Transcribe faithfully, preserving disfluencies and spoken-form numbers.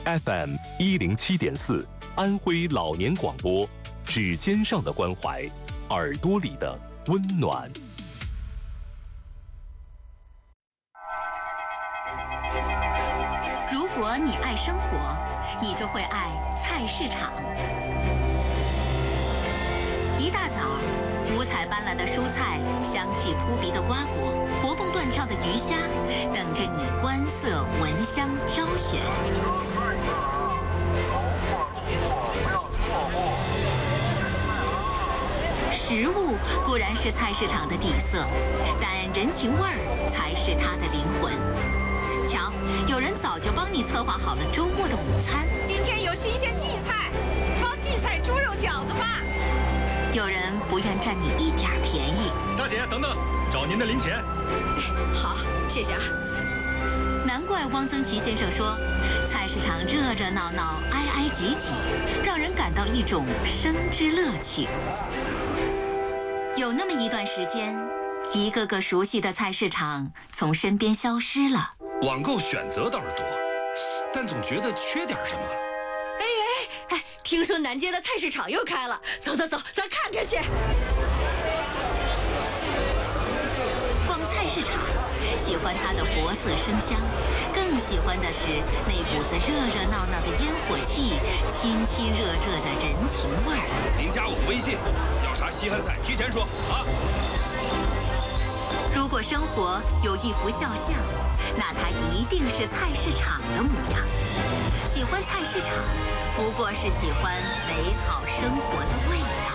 F M 一零七点四，安徽老年广播，指尖上的关怀，耳朵里的温暖。 如果你爱生活，你就会爱菜市场。一大早，五彩斑斓的蔬菜，香气扑鼻的瓜果，活蹦乱跳的鱼虾，等着你观色闻香挑选。食物固然是菜市场的底色，但人情味儿才是它的灵魂。瞧，有人早就帮你策划好了周末的午餐。 今天有新鲜荠菜，包荠菜猪肉饺子吧。 有人不愿占你一点便宜。 大姐，等等，找您的零钱。 好，谢谢啊。 难怪汪曾祺先生说，菜市场热热闹闹，挨挨挤挤，让人感到一种生之乐趣。有那么一段时间，一个个熟悉的菜市场从身边消失了。 网购选择倒是多，但总觉得缺点什么。 哎哎哎，听说南街的菜市场又开了，走走走，咱看看去。 逛菜市场，喜欢它的活色生香，更喜欢的是那股子热热闹闹的烟火气，亲亲热热的人情味儿。 您加我微信，要啥稀罕菜提前说啊。 如果生活有一幅肖像，那它一定是菜市场的模样。喜欢菜市场，不过是喜欢美好生活的味道。